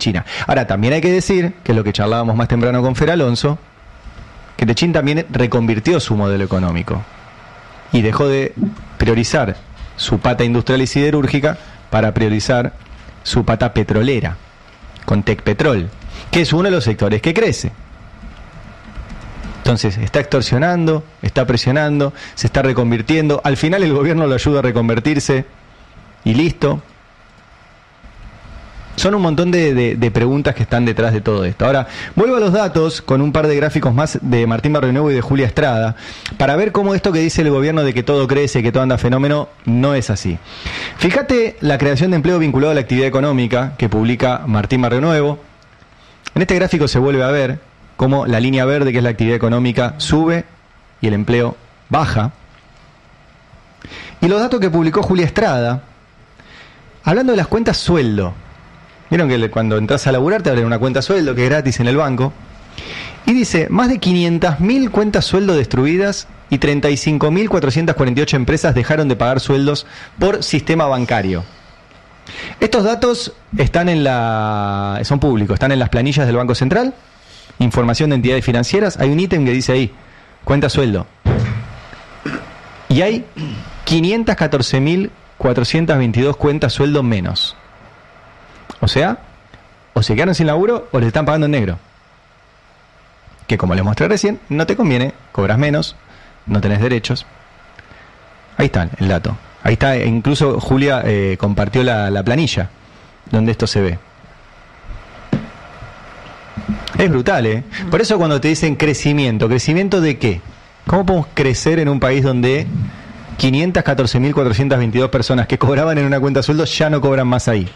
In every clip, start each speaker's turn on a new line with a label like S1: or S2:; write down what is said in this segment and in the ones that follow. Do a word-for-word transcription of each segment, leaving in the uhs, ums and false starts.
S1: China. Ahora, también hay que decir, que es lo que charlábamos más temprano con Fer Alonso, que Techint también reconvirtió su modelo económico y dejó de priorizar su pata industrial y siderúrgica para priorizar su pata petrolera, con Tecpetrol, que es uno de los sectores que crece. Entonces, está extorsionando, está presionando, se está reconvirtiendo. Al final el gobierno lo ayuda a reconvertirse y listo. Son un montón de, de, de preguntas que están detrás de todo esto. Ahora, vuelvo a los datos con un par de gráficos más de Martín Barrionuevo y de Julia Estrada, para ver cómo esto que dice el gobierno de que todo crece, que todo anda fenómeno, no es así. Fíjate la creación de empleo vinculado a la actividad económica que publica Martín Barrionuevo. En este gráfico se vuelve a ver cómo la línea verde, que es la actividad económica, sube y el empleo baja. Y los datos que publicó Julia Estrada, hablando de las cuentas sueldo. Vieron que cuando entras a laburar te abren una cuenta sueldo que es gratis en el banco. Y dice, más de quinientas mil cuentas sueldo destruidas y treinta y cinco mil cuatrocientas cuarenta y ocho empresas dejaron de pagar sueldos por sistema bancario. Estos datos están en la, son públicos, están en las planillas del Banco Central, información de entidades financieras. Hay un ítem que dice ahí, cuenta sueldo. Y hay quinientas catorce mil cuatrocientas veintidós cuentas sueldo menos. O sea, o se quedaron sin laburo o les están pagando en negro. Que como les mostré recién, no te conviene, cobras menos, no tenés derechos. Ahí está el dato. Ahí está, incluso Julia eh, compartió la, la planilla donde esto se ve. Es brutal, ¿eh? Por eso cuando te dicen crecimiento, ¿crecimiento de qué? ¿Cómo podemos crecer en un país donde quinientas catorce mil cuatrocientas veintidós personas que cobraban en una cuenta de sueldo ya no cobran más ahí?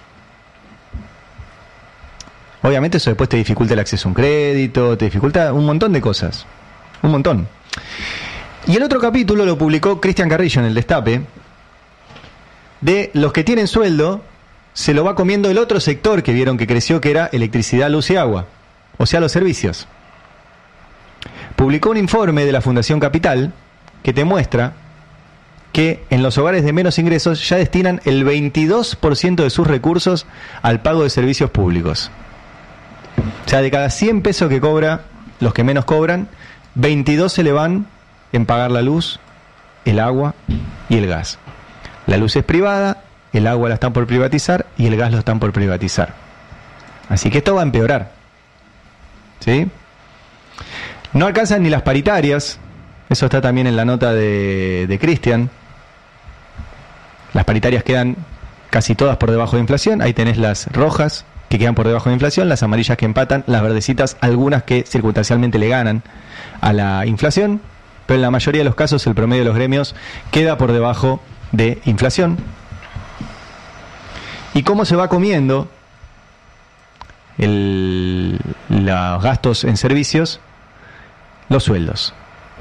S1: Obviamente eso después te dificulta el acceso a un crédito, te dificulta un montón de cosas. Un montón. Y el otro capítulo lo publicó Cristian Carrillo en el Destape, de los que tienen sueldo, se lo va comiendo el otro sector que vieron que creció, que era electricidad, luz y agua, o sea, los servicios. Publicó un informe de la Fundación Capital que te muestra que en los hogares de menos ingresos ya destinan el veintidós por ciento de sus recursos al pago de servicios públicos. O sea, de cada cien pesos que cobra, los que menos cobran, veintidós se le van en pagar la luz, el agua y el gas. La luz es privada, el agua la están por privatizar y el gas lo están por privatizar. Así que esto va a empeorar. ¿Sí? No alcanzan ni las paritarias. Eso está también en la nota de, de Cristian. Las paritarias quedan casi todas por debajo de inflación. Ahí tenés las rojas que quedan por debajo de inflación, las amarillas que empatan, las verdecitas, algunas que circunstancialmente le ganan a la inflación, pero en la mayoría de los casos el promedio de los gremios queda por debajo de inflación. ¿Y cómo se va comiendo el, los gastos en servicios? Los sueldos.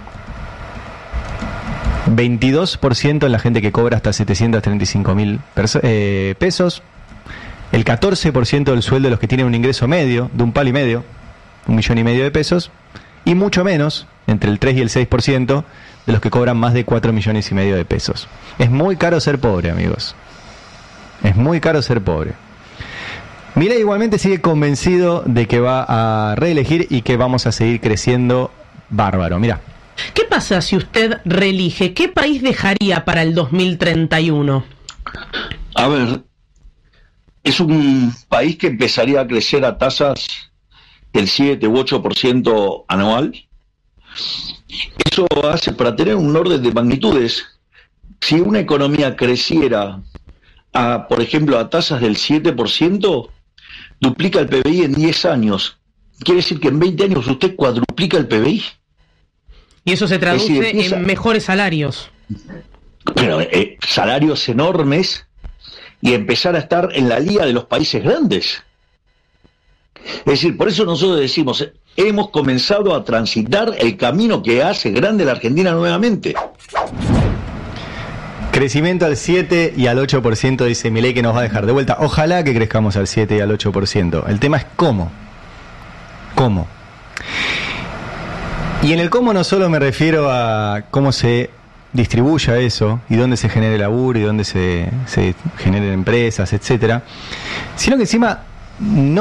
S1: veintidós por ciento en la gente que cobra hasta setecientos treinta y cinco mil eh, pesos. El catorce por ciento del sueldo de los que tienen un ingreso medio, de un palo y medio, un millón y medio de pesos, y mucho menos, entre el tres y el seis por ciento, de los que cobran más de cuatro millones y medio de pesos. Es muy caro ser pobre, amigos. Es muy caro ser pobre. Milei igualmente sigue convencido de que va a reelegir y que vamos a seguir creciendo bárbaro. Mirá.
S2: ¿Qué pasa si usted reelige? ¿Qué país dejaría para el dos mil treinta y uno?
S3: A ver, es un país que empezaría a crecer a tasas del siete u ocho por ciento anual. Eso hace, para tener un orden de magnitudes, si una economía creciera, a, por ejemplo, a tasas del siete por ciento, duplica el P B I en diez años. Quiere decir que en veinte años usted cuadruplica el P B I.
S2: Y eso se traduce
S3: es decir, empieza,
S2: en mejores salarios.
S3: Pero eh, salarios enormes y empezar a estar en la liga de los países grandes. Es decir, por eso nosotros decimos, hemos comenzado a transitar el camino que hace grande la Argentina nuevamente.
S1: Crecimiento al siete y al ocho por ciento, dice Milei, que nos va a dejar de vuelta. Ojalá que crezcamos al siete y al ocho por ciento. El tema es cómo. ¿Cómo? Y en el cómo no solo me refiero a cómo se distribuya eso y dónde se genere laburo y dónde se, se generen empresas, etcétera, sino que encima no